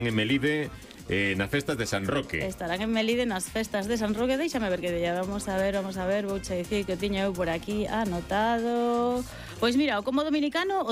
en Melide nas festas de San Roque. Estarán en Melide nas festas de San Roque. Déixame ver que día. Vamos a ver. Vouche dicir que o tiño eu por aquí anotado. Pois mira, o como dominicano